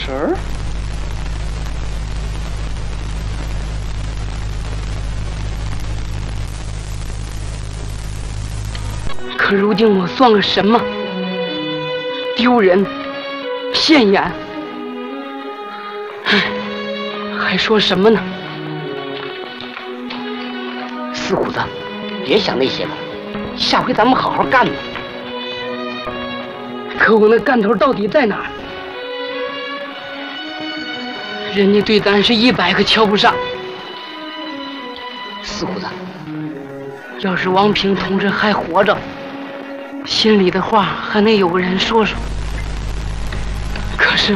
事儿？ 可如今我算个什么？丢人，现眼。唉，还说什么呢？ 四虎子，别想那些了，下回咱们好好干吧。 可我那干头到底在哪儿？人家对咱是100个瞧不上。 四虎子， 要是王平同志还活着，心里的话还能有个人说说。可是，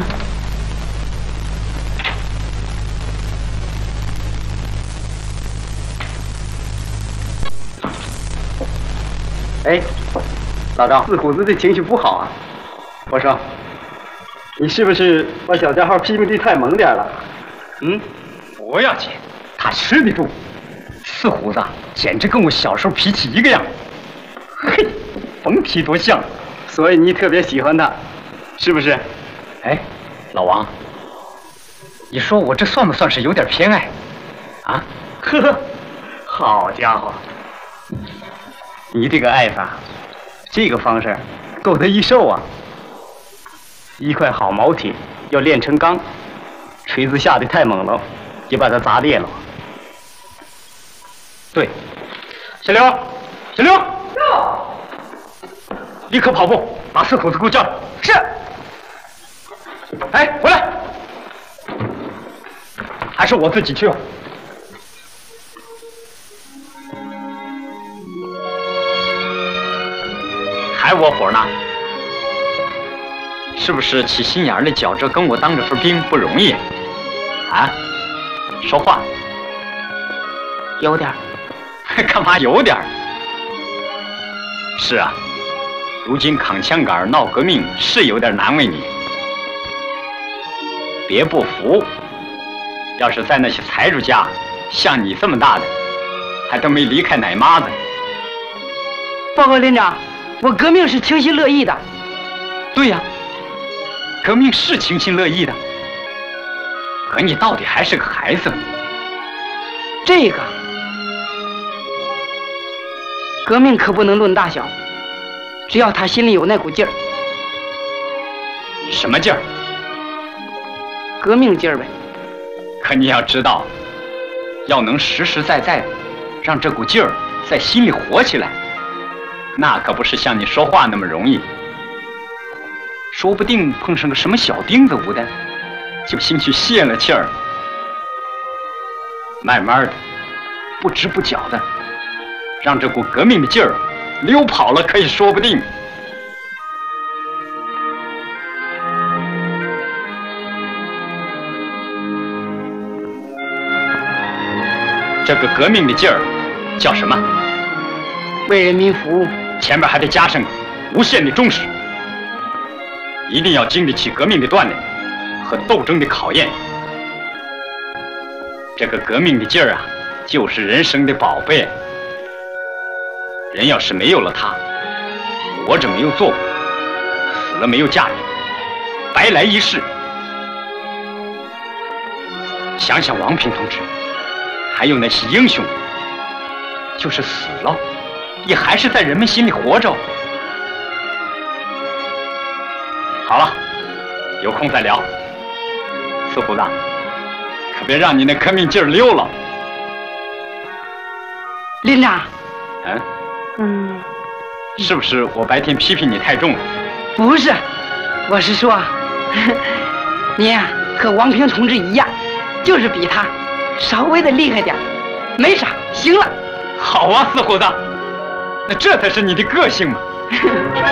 哎，老赵，四虎子的情绪不好啊。我说，你是不是把小家伙批评的太猛点了？ 不要紧，他吃得住。四虎子简直跟我小时候脾气一个样，嘿，甭提多像。 所以你特别喜欢他，是不是？ 哎，老王，你说我这算不算是有点偏爱？啊？ 呵，好家伙，你这个爱法，这个方式够他一受啊！一块好毛铁要炼成钢，锤子下的太猛了，也把它砸裂了。 对，小刘，小刘，立刻跑步，把四虎子给我叫来。 是。 哎，回来！还是我自己去吧。还窝火呢？是不是起心眼儿的觉着跟我当这份兵不容易？啊？说话。 有点儿。 干嘛有点儿？是啊，如今扛枪杆闹革命是有点难为你。别不服，要是在那些财主家，像你这么大的，还都没离开奶妈子。 报告连长，我革命是情心乐意的。 对呀，革命是情心乐意的，可你到底还是个孩子。 这个革命可不能论大小，只要他心里有那股劲儿。 什么劲儿？ 革命劲儿呗。 可你要知道，要能实实在在让这股劲儿在心里活起来，那可不是像你说话那么容易。说不定碰上个什么小钉子捂的，就兴许泄了气儿。慢慢的，不知不觉的，让这股革命的劲儿溜跑了，可以说不定。这个革命的劲儿叫什么？ 为人民服务。 前面还得加上无限的忠实，一定要经得起革命的锻炼和斗争的考验。这个革命的劲儿啊，就是人生的宝贝。人要是没有了它，活着没有做过，死了没有价值，白来一世。想想王平同志，还有那些英雄，就是死了，也还是在人们心里活着。好了，有空再聊。四虎子，可别让你那革命劲儿溜了。 连长。 是不是我白天批评你太重了？ 不是，我是说，你呀和王平同志一样，就是比他稍微的厉害点，没啥，行了。 好啊，四虎子，那这才是你的个性嘛。